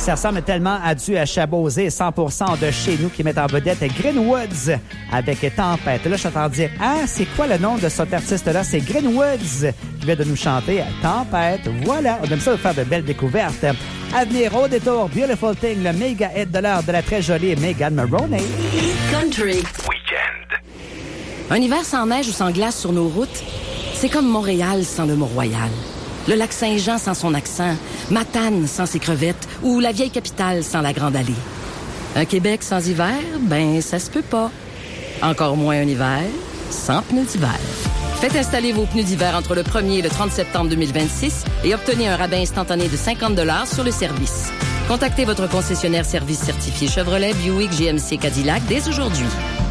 Ça ressemble tellement à du Chabosé 100% de chez nous qui met en vedette Greenwoods avec Tempête. Là, je t'entends dire, c'est quoi le nom de cet artiste-là? C'est Greenwoods qui vient de nous chanter Tempête. Voilà, on aime ça de faire de belles découvertes. À venir au détour, Beautiful Thing, le méga hit de l'heure de la très jolie Megan Maroney. Country Weekend. Un hiver sans neige ou sans glace sur nos routes, c'est comme Montréal sans le Mont-Royal. Le lac Saint-Jean sans son accent, Matane sans ses crevettes ou la vieille capitale sans la Grande Allée. Un Québec sans hiver, ça se peut pas. Encore moins un hiver sans pneus d'hiver. Faites installer vos pneus d'hiver entre le 1er et le 30 septembre 2026 et obtenez un rabais instantané de 50 $ sur le service. Contactez votre concessionnaire service certifié Chevrolet, Buick, GMC, Cadillac dès aujourd'hui.